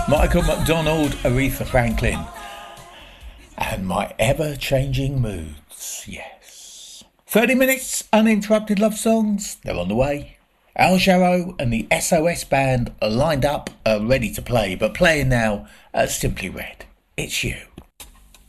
Michael McDonald, Aretha Franklin, and my ever-changing moods, yes. 30 minutes uninterrupted love songs, they're on the way. Al Jarreau and the SOS Band are lined up, ready to play, but playing now, Simply Red. It's you.